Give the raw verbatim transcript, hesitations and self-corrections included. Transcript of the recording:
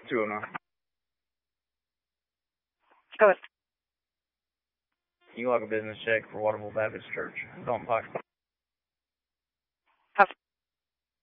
two oh nine. Go ahead. You log a business check for Waterville Baptist Church. Don't pocket. Have